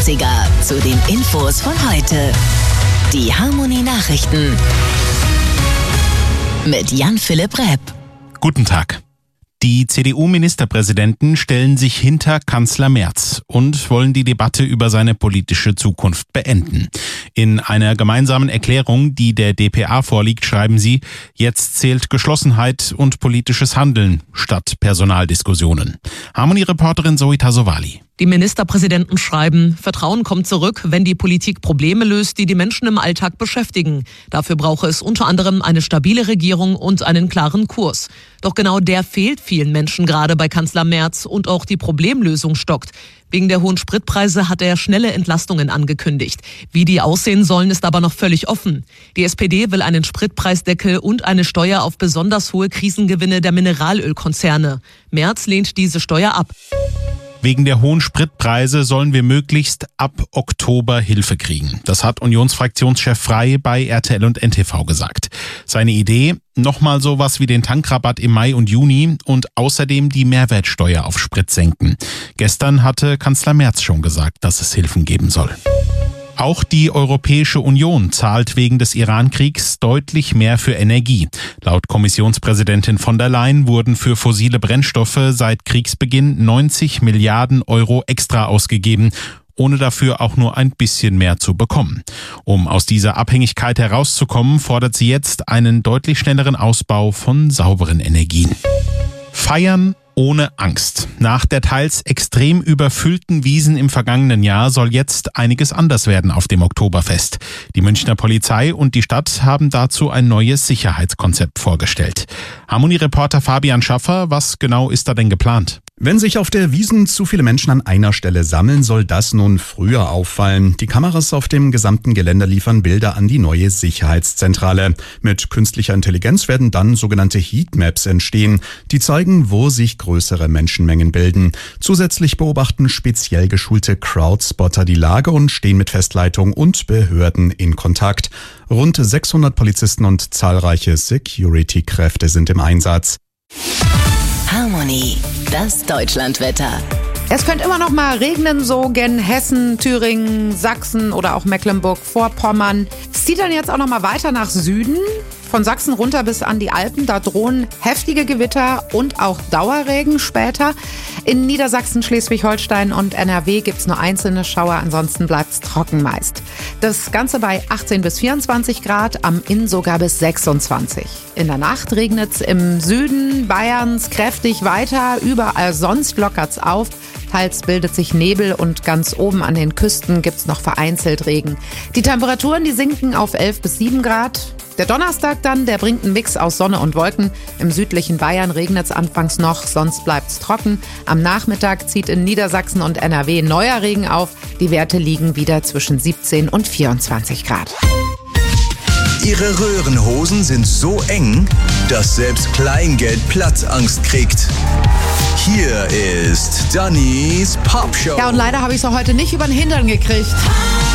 Klassiker zu den Infos von heute. Die Harmony Nachrichten mit Jan-Philipp Räb. Guten Tag. Die CDU-Ministerpräsidenten stellen sich hinter Kanzler Merz und wollen die Debatte über seine politische Zukunft beenden. In einer gemeinsamen Erklärung, die der dpa vorliegt, schreiben sie, jetzt zählt Geschlossenheit und politisches Handeln statt Personaldiskussionen. Harmony-Reporterin Zoe Tasovali. Die Ministerpräsidenten schreiben, Vertrauen kommt zurück, wenn die Politik Probleme löst, die die Menschen im Alltag beschäftigen. Dafür brauche es unter anderem eine stabile Regierung und einen klaren Kurs. Doch genau der fehlt vielen Menschen gerade bei Kanzler Merz und auch die Problemlösung stockt. Wegen der hohen Spritpreise hat er schnelle Entlastungen angekündigt. Wie die aussehen sollen, ist aber noch völlig offen. Die SPD will einen Spritpreisdeckel und eine Steuer auf besonders hohe Krisengewinne der Mineralölkonzerne. Merz lehnt diese Steuer ab. Wegen der hohen Spritpreise sollen wir möglichst ab Oktober Hilfe kriegen. Das hat Unionsfraktionschef Frey bei RTL und NTV gesagt. Seine Idee, nochmal sowas wie den Tankrabatt im Mai und Juni und außerdem die Mehrwertsteuer auf Sprit senken. Gestern hatte Kanzler Merz schon gesagt, dass es Hilfen geben soll. Auch die Europäische Union zahlt wegen des Iran-Kriegs deutlich mehr für Energie. Laut Kommissionspräsidentin von der Leyen wurden für fossile Brennstoffe seit Kriegsbeginn 90 Milliarden Euro extra ausgegeben, ohne dafür auch nur ein bisschen mehr zu bekommen. Um aus dieser Abhängigkeit herauszukommen, fordert sie jetzt einen deutlich schnelleren Ausbau von sauberen Energien. Feiern ohne Angst. Nach der teils extrem überfüllten Wiesn im vergangenen Jahr soll jetzt einiges anders werden auf dem Oktoberfest. Die Münchner Polizei und die Stadt haben dazu ein neues Sicherheitskonzept vorgestellt. Harmony-Reporter Fabian Schaffer, was genau ist da denn geplant? Wenn sich auf der Wiesn zu viele Menschen an einer Stelle sammeln, soll das nun früher auffallen. Die Kameras auf dem gesamten Gelände liefern Bilder an die neue Sicherheitszentrale. Mit künstlicher Intelligenz werden dann sogenannte Heatmaps entstehen, die zeigen, wo sich größere Menschenmengen bilden. Zusätzlich beobachten speziell geschulte Crowdspotter die Lage und stehen mit Festleitung und Behörden in Kontakt. Rund 600 Polizisten und zahlreiche Security-Kräfte sind im Einsatz. Harmony, das Deutschlandwetter. Es könnte immer noch mal regnen, so gen Hessen, Thüringen, Sachsen oder auch Mecklenburg-Vorpommern. Es zieht dann jetzt auch noch mal weiter nach Süden. Von Sachsen runter bis an die Alpen, da drohen heftige Gewitter und auch Dauerregen später. In Niedersachsen, Schleswig-Holstein und NRW gibt's nur einzelne Schauer, ansonsten bleibt's trocken meist. Das Ganze bei 18 bis 24 Grad, am Inn sogar bis 26. In der Nacht regnet's im Süden Bayerns kräftig weiter, überall sonst lockert's auf. Teils bildet sich Nebel und ganz oben an den Küsten gibt's noch vereinzelt Regen. Die Temperaturen, die sinken auf 11 bis 7 Grad. Der Donnerstag dann, der bringt einen Mix aus Sonne und Wolken. Im südlichen Bayern regnet's anfangs noch, sonst bleibt's trocken. Am Nachmittag zieht in Niedersachsen und NRW neuer Regen auf. Die Werte liegen wieder zwischen 17 und 24 Grad. Ihre Röhrenhosen sind so eng, dass selbst Kleingeld Platzangst kriegt. Hier ist Dannys Popshow. Ja, und leider habe ich es heute nicht über den Hintern gekriegt.